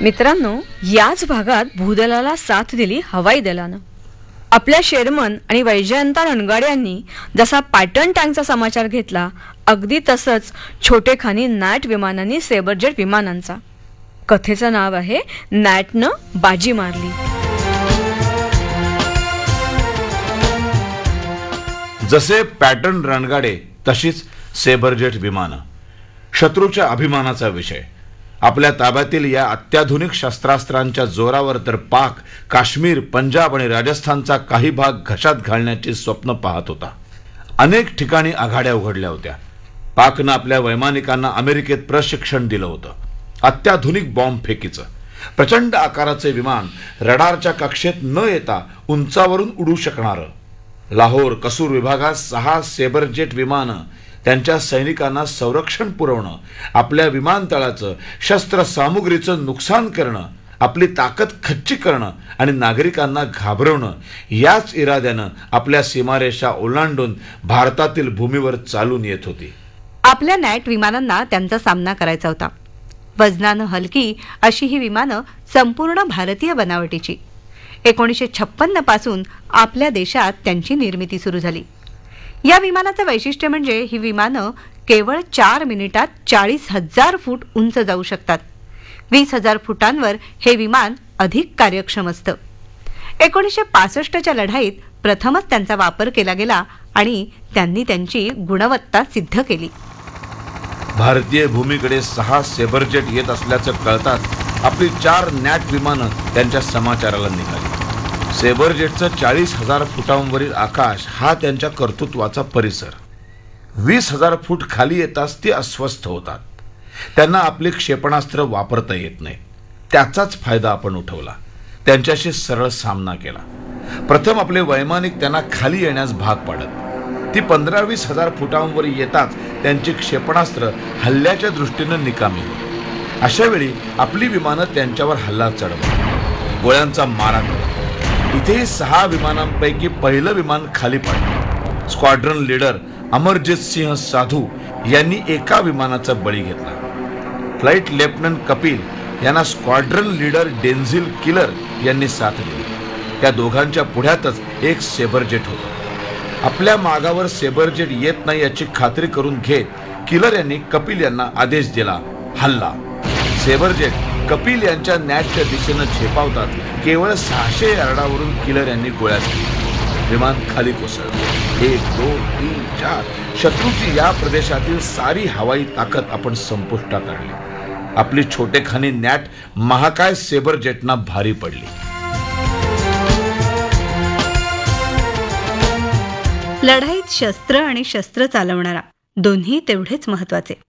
मित्रांनो, याच भागात भूदलाला साथ दिली हवाई दलानं. आपल्या शेरमन आणि वैजयंता रणगाडे यांनी जसा पॅटर्न टँकचा समाचार घेतला, अगदी तसंच छोटेखानी नॅट विमानांनी सेबरजेट विमानांचा. कथेचं नाव आहे नॅटनं बाजी मारली. जसे पॅटर्न रणगाडे तशीच सेबरजेट विमानं. शत्रूच्या अभिमानाचा विषय. आपल्या ताब्यातील या अत्याधुनिक शस्त्रास्त्रांच्या जोरावर तर पाक काश्मीर, पंजाब आणि राजस्थानचा काही भाग घशात घालण्याची स्वप्न पाहत होता. अनेक ठिकाणी आघाड्या उघडल्या होत्या. पाकनं आपल्या वैमानिकांना अमेरिकेत प्रशिक्षण दिलं होतं. अत्याधुनिक बॉम्ब फेकीचं प्रचंड आकाराचे विमान, रडारच्या कक्षेत न येता उंचावरून उडू शकणारं. लाहोर, कसूर विभागात 6 सेबरजेट विमानं त्यांच्या सैनिकांना संरक्षण पुरवणं, आपल्या विमानतळाचं शस्त्रसामुग्रीचं नुकसान करणं, आपली ताकद खच्ची करणं आणि नागरिकांना घाबरवणं, याच इराद्यानं आपल्या सीमारेषा ओलांडून भारतातील भूमीवर चालून येत होती. आपल्या नॅट विमानांना त्यांचा सामना करायचा होता. वजनानं हलकी अशी ही विमानं संपूर्ण भारतीय बनावटीची. 1956 पासून आपल्या देशात त्यांची निर्मिती सुरू झाली. या विमानाचं वैशिष्ट्य म्हणजे ही विमानं केवळ 4 मिनिटात 40,000 फूट उंच जाऊ शकतात. 20,000 फुटांवर हे विमान अधिक कार्यक्षम असतं. 1965च्या लढाईत प्रथमच त्यांचा वापर केला गेला आणि त्यांनी त्यांची गुणवत्ता सिद्ध केली. भारतीय भूमीकडे 6 सेबरजेट येत असल्याचं कळताच आपली 4 नॅट विमानं त्यांच्या समाचाराला निघाली. सेबरजेटचं 40,000 फुटांवरील आकाश हा त्यांच्या कर्तृत्वाचा परिसर. 20,000 फूट खाली येताच ते अस्वस्थ होतात. त्यांना आपले क्षेपणास्त्र वापरता येत नाही. त्याचाच फायदा आपण उठवला. त्यांच्याशी सरळ सामना केला. प्रथम आपले वैमानिक त्यांना खाली येण्यास भाग पाडत. ती 15-20,000 फुटांवर येताच त्यांची क्षेपणास्त्र हल्ल्याच्या दृष्टीनं निकामी होती. अशा वेळी आपली विमानं त्यांच्यावर हल्ला चढवत, गोळ्यांचा मारा करत. इथेही 6 विमानांपैकी पहिलं विमान खाली पडलं. स्क्वॉड्रन लीडर अमरजीत सिंह साधू यांनी एका विमानाचा बळी घेतला. फ्लाईट लेफ्टनंट कपिल यांना स्क्वॉड्रन लीडर डेन्झिल किलर यांनी साथ दिली. त्या दोघांच्या पुढ्यातच एक सेबरजेट होतं. आपल्या मागावर सेबरजेट येत नाही याची खात्री करून घेत किलर यांनी कपिल यांना आदेश दिला, हल्ला. सेबरजेट कपिल यांच्या नॅटच्या दिशेनं झेपावतात. केवळ 600 यार्डावरून किलर यांनी गोळ्या झाडल्या. विमान खाली कोसळलं. 1, 2, 3, 4 शत्रूची या प्रदेशातील सारी हवाई ताकद आपण संपुष्टात आणली. आपली छोटेखानी नॅट महाकाय सेबरजेटना भारी पडली. लढाईत शस्त्र आणि शस्त्र चालवणारा दोन्ही तेवढेच महत्वाचे.